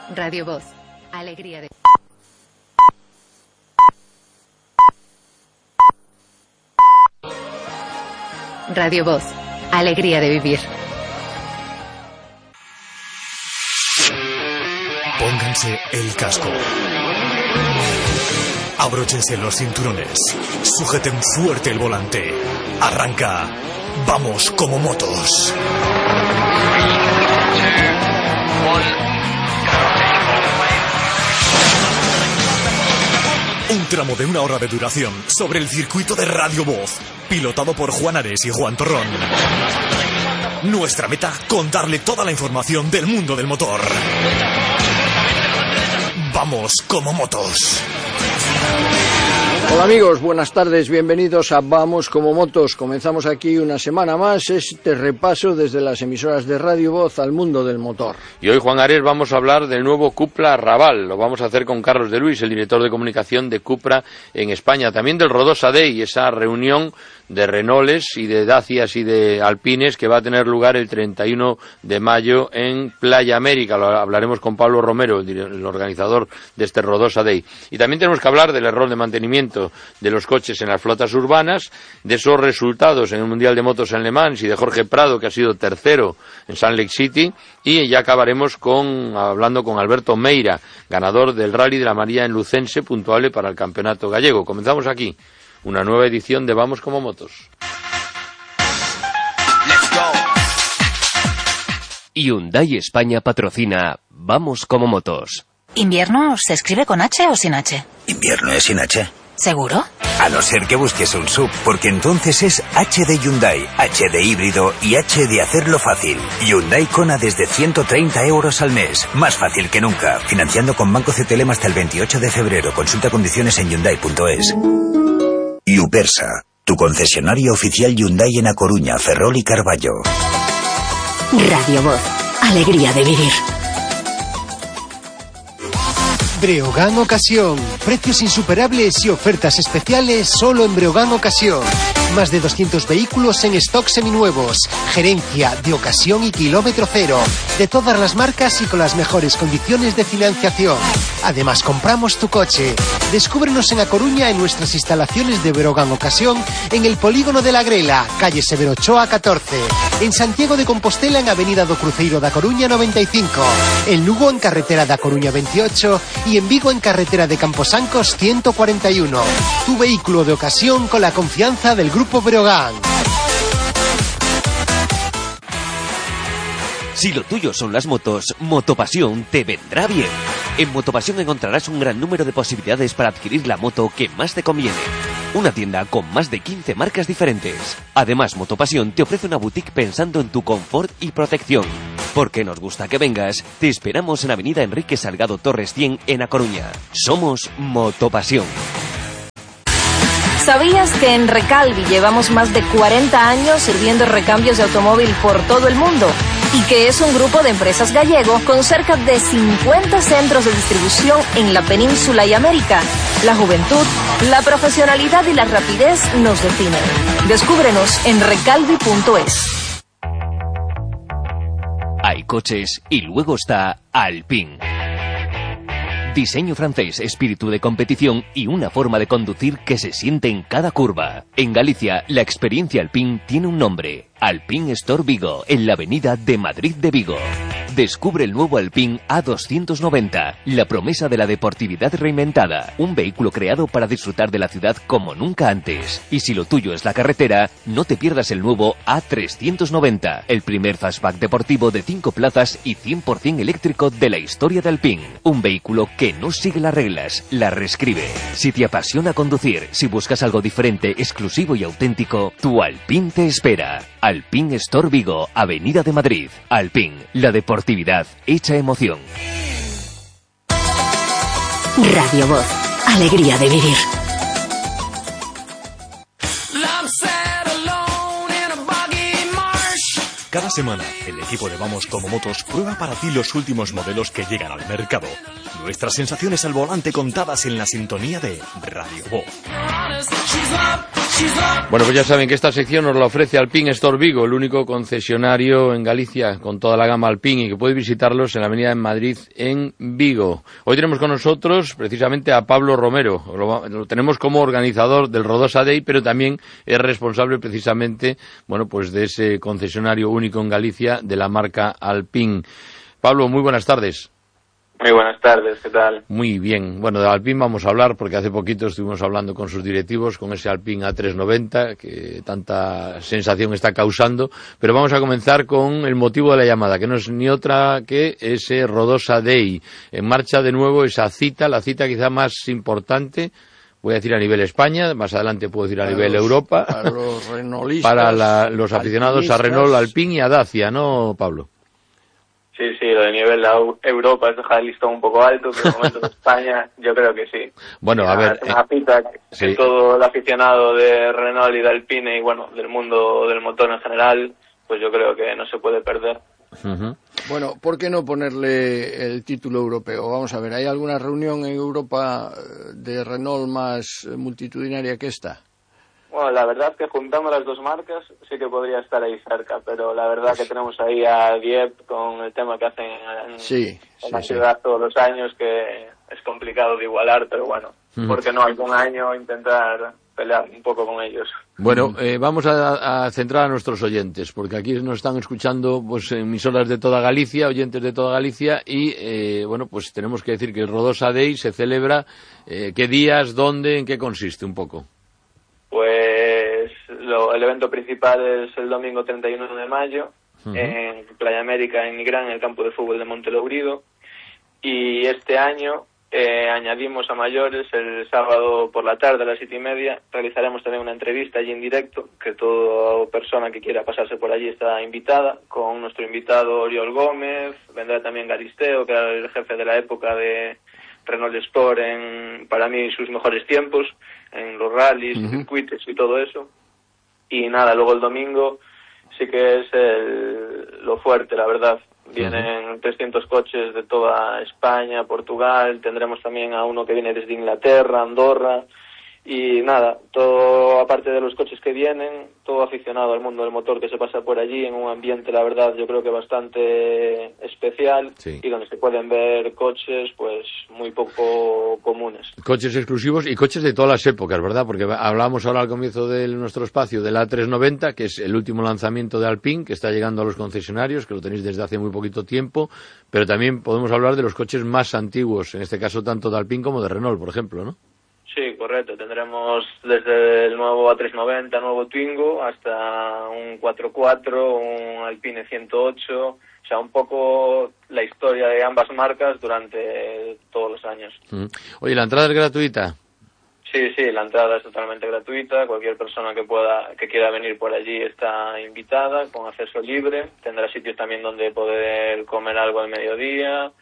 Radio Voz, alegría de... Radio Voz, alegría de vivir. Pónganse el casco. Abróchense los cinturones. Sujeten fuerte el volante. Arranca. Vamos como motos. Un tramo de 1 hora de duración sobre el circuito de Radio Voz, pilotado por Juan Ares y Juan Torrón. Nuestra meta, contarle toda la información del mundo del motor. Vamos como motos. Hola amigos, buenas tardes, bienvenidos a Vamos como motos. Comenzamos aquí una semana más este repaso desde las emisoras de Radio Voz al mundo del motor. Y hoy, Juan Ares, vamos a hablar del nuevo Cupra Raval. Lo vamos a hacer con Carlos de Luis, el director de comunicación de Cupra en España. También del Rodosa Day, esa reunión de Renaults y de Dacias y de Alpines que va a tener lugar el 31 de mayo en Playa América. Lo hablaremos con Pablo Romero, el organizador de este Rodosa Day. Y también tenemos que hablar del error de mantenimiento de los coches en las flotas urbanas, de esos resultados en el Mundial de Motos en Le Mans y de Jorge Prado, que ha sido tercero en Salt Lake City. Y ya acabaremos hablando con Alberto Meira, ganador del Rally de la María en Lucense, puntuable para el campeonato gallego. Comenzamos aquí una nueva edición de Vamos como motos. Hyundai España patrocina Vamos como motos. ¿Invierno se escribe con H o sin H? Invierno es sin H. ¿Seguro? A no ser que busques un SUV, porque entonces es H de Hyundai, H de híbrido y H de hacerlo fácil. Hyundai Kona desde 130 € al mes. Más fácil que nunca. Financiando con Banco CTLM hasta el 28 de febrero. Consulta condiciones en Hyundai.es. Upersa, tu concesionario oficial Hyundai en A Coruña, Ferrol y Carballo. Radio Voz, alegría de vivir. Breogán Ocasión. Precios insuperables y ofertas especiales solo en Breogán Ocasión. Más de 200 vehículos en stock seminuevos. Gerencia de ocasión y kilómetro cero. De todas las marcas y con las mejores condiciones de financiación. Además, compramos tu coche. Descúbrenos en A Coruña en nuestras instalaciones de Breogán Ocasión en el Polígono de la Grela, calle Severo Ochoa 14. En Santiago de Compostela en Avenida do Cruceiro da Coruña 95. En Lugo en carretera da Coruña 28 y en Vigo en carretera de Camposancos 141. Tu vehículo de ocasión con la confianza del Grupo Breogán. Si lo tuyo son las motos, Motopasión te vendrá bien. En Motopasión encontrarás un gran número de posibilidades para adquirir la moto que más te conviene. Una tienda con más de 15 marcas diferentes. Además, Motopasión te ofrece una boutique pensando en tu confort y protección. Porque nos gusta que vengas, te esperamos en Avenida Enrique Salgado Torres 100 en A Coruña. Somos Motopasión. ¿Sabías que en Recalvi llevamos más de 40 años sirviendo recambios de automóvil por todo el mundo? Y que es un grupo de empresas gallego con cerca de 50 centros de distribución en la península y América. La juventud, la profesionalidad y la rapidez nos definen. Descúbrenos en recalvi.es. Hay coches y luego está Alpine. Diseño francés, espíritu de competición y una forma de conducir que se siente en cada curva. En Galicia, la experiencia Alpine tiene un nombre. Alpine Store Vigo, en la avenida de Madrid de Vigo. Descubre el nuevo Alpine A290, la promesa de la deportividad reinventada. Un vehículo creado para disfrutar de la ciudad como nunca antes. Y si lo tuyo es la carretera, no te pierdas el nuevo A390, el primer fastback deportivo de 5 plazas y 100% eléctrico de la historia de Alpine. Un vehículo que no sigue las reglas, las reescribe. Si te apasiona conducir, si buscas algo diferente, exclusivo y auténtico, tu Alpine te espera. Alpine Store Vigo, Avenida de Madrid. Alpine, la deportividad hecha emoción. Radio Voz, alegría de vivir. Cada semana, el equipo de Vamos como motos prueba para ti los últimos modelos que llegan al mercado. Nuestras sensaciones al volante contadas en la sintonía de Radio Voz. Bueno, pues ya saben que esta sección nos la ofrece Alpine Store Vigo, el único concesionario en Galicia con toda la gama Alpine, y que puede visitarlos en la avenida en Madrid, en Vigo. Hoy tenemos con nosotros precisamente a Pablo Romero. Lo tenemos como organizador del Rodosa Day, pero también es responsable precisamente, bueno, pues de ese concesionario único en Galicia de la marca Alpine. Pablo, muy buenas tardes. Muy buenas tardes, ¿qué tal? Muy bien. Bueno, de Alpine vamos a hablar porque hace poquito estuvimos hablando con sus directivos, con ese Alpine A390 que tanta sensación está causando, pero vamos a comenzar con el motivo de la llamada, que no es ni otra que ese Rodosa Day. En marcha de nuevo esa cita, la cita quizá más importante, voy a decir a nivel España, más adelante puedo decir a nivel Europa, para los renolistas, para los aficionados a Renault, Alpine y a Dacia, ¿no, Pablo? Sí, lo de nivel Europa es dejar el listón un poco alto, pero en el momento de España yo creo que sí. Bueno, a ver... Es una cita que sí. Todo el aficionado de Renault y de Alpine y bueno, del mundo del motor en general, pues yo creo que no se puede perder. Uh-huh. Bueno, ¿por qué no ponerle el título europeo? Vamos a ver, ¿hay alguna reunión en Europa de Renault más multitudinaria que esta? Bueno, la verdad que juntando las dos marcas sí que podría estar ahí cerca, pero la verdad que tenemos ahí a Dieppe con el tema que hacen en la ciudad todos los años, que es complicado de igualar, pero bueno, porque no algún año intentar pelear un poco con ellos. Bueno, vamos a centrar a nuestros oyentes, porque aquí nos están escuchando pues emisoras de toda Galicia, oyentes de toda Galicia, y bueno, pues tenemos que decir que el Rodosa Day se celebra, ¿qué días, dónde, en qué consiste un poco? Pues el evento principal es el domingo 31 de mayo, en Playa América, en Nigrán, en el campo de fútbol de Montelourido, y este año añadimos a mayores el sábado por la tarde a las 7:30. Realizaremos también una entrevista allí en directo, que toda persona que quiera pasarse por allí está invitada, con nuestro invitado Oriol Gómez. Vendrá también Galisteo, que era el jefe de la época de Renault Sport en, para mí, sus mejores tiempos en los rallies, circuitos y todo eso. Y nada, luego el domingo sí que es lo fuerte, la verdad. Vienen 300 coches de toda España, Portugal, tendremos también a uno que viene desde Inglaterra, Andorra, y nada, todo aparte de los coches que vienen, todo aficionado al mundo del motor que se pasa por allí en un ambiente, la verdad, yo creo que bastante especial, y donde se pueden ver coches pues muy poco comunes. Coches exclusivos y coches de todas las épocas, ¿verdad? Porque hablábamos ahora al comienzo de nuestro espacio del A390, que es el último lanzamiento de Alpine, que está llegando a los concesionarios, que lo tenéis desde hace muy poquito tiempo, pero también podemos hablar de los coches más antiguos, en este caso tanto de Alpine como de Renault, por ejemplo, ¿no? Sí, correcto. Tendremos desde el nuevo A390, nuevo Twingo, hasta un 4x4, un Alpine 108, o sea, un poco la historia de ambas marcas durante todos los años. Oye, ¿la entrada es gratuita? Sí, la entrada es totalmente gratuita. Cualquier persona que quiera venir por allí está invitada, con acceso libre. Tendrá sitios también donde poder comer algo al mediodía.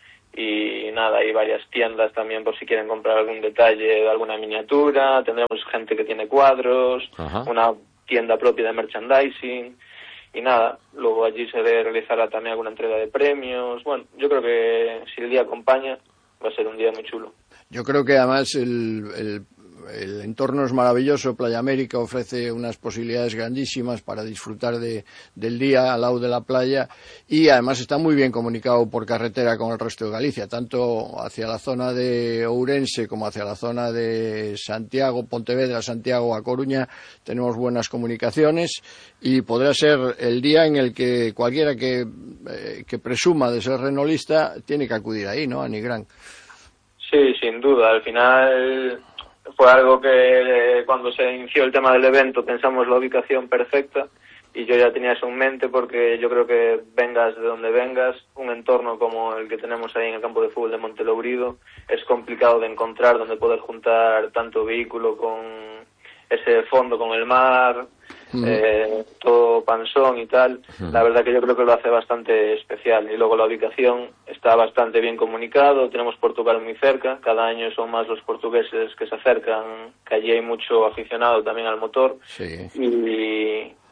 Y nada, hay varias tiendas también por si quieren comprar algún detalle de alguna miniatura. Tendremos gente que tiene cuadros, una tienda propia de merchandising. Y nada, luego allí se realizará también alguna entrega de premios. Bueno, yo creo que si el día acompaña va a ser un día muy chulo. Yo creo que además el entorno es maravilloso. Playa América ofrece unas posibilidades grandísimas para disfrutar del día al lado de la playa, y además está muy bien comunicado por carretera con el resto de Galicia, tanto hacia la zona de Ourense como hacia la zona de Santiago, Pontevedra, Santiago a Coruña. Tenemos buenas comunicaciones y podrá ser el día en el que cualquiera que presuma de ser renolista tiene que acudir ahí, ¿no? A Nigrán. Sí, sin duda. Al final fue algo que cuando se inició el tema del evento pensamos la ubicación perfecta, y yo ya tenía eso en mente, porque yo creo que vengas de donde vengas, un entorno como el que tenemos ahí en el campo de fútbol de Montelourido es complicado de encontrar, donde poder juntar tanto vehículo con ese fondo con el mar, todo panzón y tal. La verdad que yo creo que lo hace bastante especial, y luego la ubicación está bastante bien comunicado. Tenemos Portugal muy cerca, cada año son más los portugueses que se acercan, que allí hay mucho aficionado también al motor,